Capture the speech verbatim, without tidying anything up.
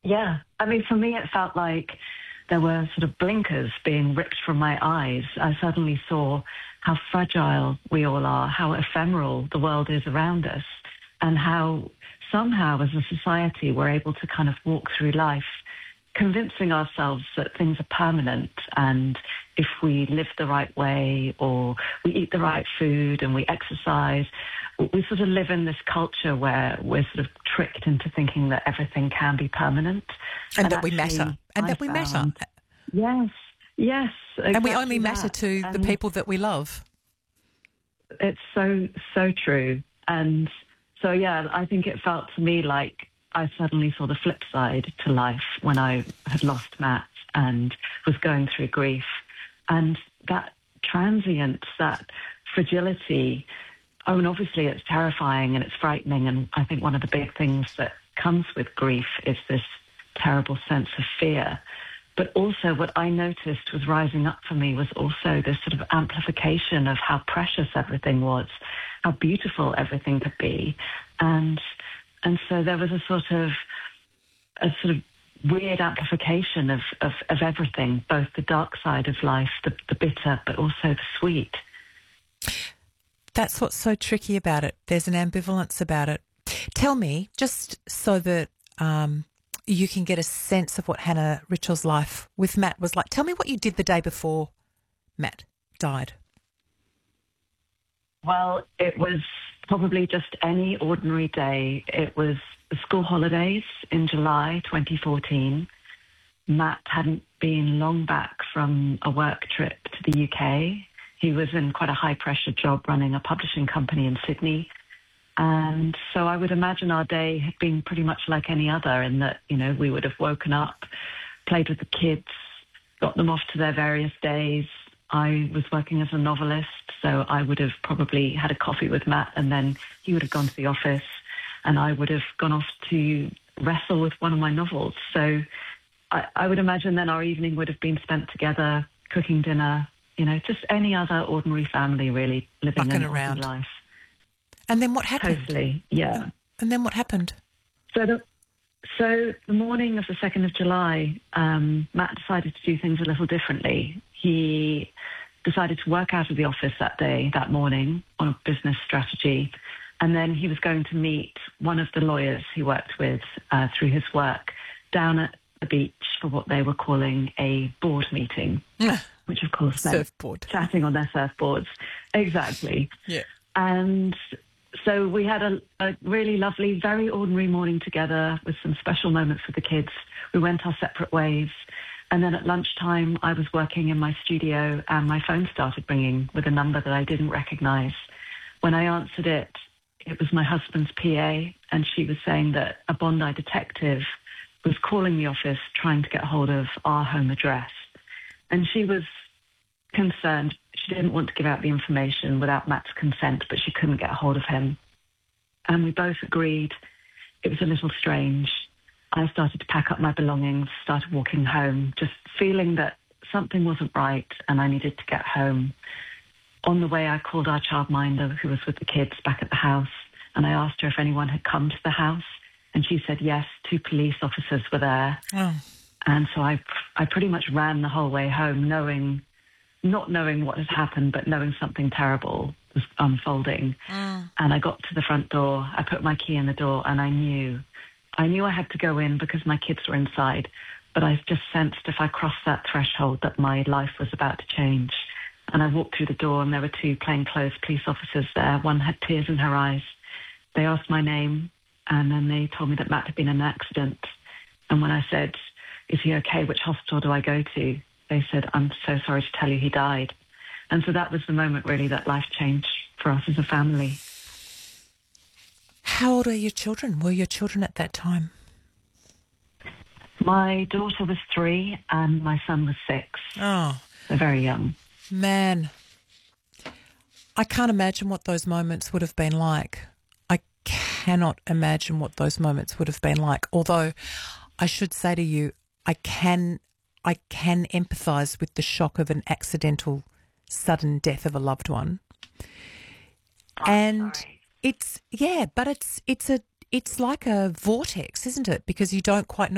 Yeah. I mean, for me, it felt like there were sort of blinkers being ripped from my eyes. I suddenly saw how fragile we all are, how ephemeral the world is around us, and how somehow as a society we're able to kind of walk through life convincing ourselves that things are permanent, and if we live the right way or we eat the right food and we exercise, we sort of live in this culture where we're sort of tricked into thinking that everything can be permanent. And, and that actually, we matter. And I that we found, matter. Yes, yes. Exactly, and we only matter that. to and the people that we love. It's so, so true. And so, yeah, I think it felt to me like I suddenly saw the flip side to life when I had lost Matt and was going through grief. And that transience, that fragility, I mean, obviously it's terrifying and it's frightening. And I think one of the big things that comes with grief is this terrible sense of fear. But also what I noticed was rising up for me was also this sort of amplification of how precious everything was, how beautiful everything could be. And and so there was a sort of a sort of weird amplification of, of, of everything, both the dark side of life, the, the bitter, but also the sweet. That's what's so tricky about it. There's an ambivalence about it. Tell me, just so that um, you can get a sense of what Hannah Ritchell's life with Matt was like. Tell me what you did the day before Matt died. Well, it was probably just any ordinary day. It was the school holidays in July twenty fourteen. Matt hadn't been long back from a work trip to the U K. He was in quite a high-pressure job running a publishing company in Sydney. And so I would imagine our day had been pretty much like any other in that, you know, we would have woken up, played with the kids, got them off to their various days. I was working as a novelist, so I would have probably had a coffee with Matt and then he would have gone to the office and I would have gone off to wrestle with one of my novels. So I, I would imagine then our evening would have been spent together, cooking dinner, you know, just any other ordinary family really living an ordinary life. And then what happened? Totally, yeah. And then what happened? So the, so the morning of the second of July, um, Matt decided to do things a little differently. He decided to work out of the office that day, that morning, on a business strategy. And then he was going to meet one of the lawyers he worked with uh, through his work down at the beach for what they were calling a board meeting, which of course meant surfboard. Chatting on their surfboards. Exactly. Yeah. And so we had a, a really lovely, very ordinary morning together with some special moments with the kids. We went our separate ways. And then at lunchtime, I was working in my studio and my phone started ringing with a number that I didn't recognize. When I answered it, it was my husband's P A, and she was saying that a Bondi detective was calling the office trying to get hold of our home address. And she was concerned. She didn't want to give out the information without Matt's consent, but she couldn't get hold of him. And we both agreed it was a little strange. I started to pack up my belongings, started walking home, just feeling that something wasn't right and I needed to get home. On the way, I called our childminder who was with the kids back at the house, and I asked her if anyone had come to the house. And she said, yes, two police officers were there. Oh. And so I, I pretty much ran the whole way home, knowing, not knowing what had happened, but knowing something terrible was unfolding. Mm. And I got to the front door, I put my key in the door, and I knew, I knew I had to go in because my kids were inside, but I just sensed if I crossed that threshold that my life was about to change. And I walked through the door and there were two plainclothes police officers there. One had tears in her eyes. They asked my name and then they told me that Matt had been in an accident. And when I said, is he okay? Which hospital do I go to? They said, I'm so sorry to tell you he died. And so that was the moment really that life changed for us as a family. How old are your children? Were your children at that time? My daughter was three and my son was six. Oh. So very young. Man, I can't imagine what those moments would have been like. I cannot imagine what those moments would have been like. Although I should say to you, I can, I can empathise with the shock of an accidental, sudden death of a loved one. Oh, and sorry. it's yeah, but it's it's a it's like a vortex, isn't it? Because you don't quite know.